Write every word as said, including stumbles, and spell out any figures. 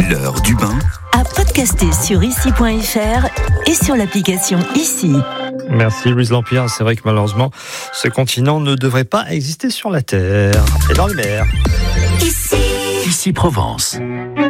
l'heure du bain, à podcaster sur ici point f r et sur l'application Ici. Merci Louise Lampire. C'est vrai que malheureusement, ce continent ne devrait pas exister sur la Terre et dans les mers. Ici Provence.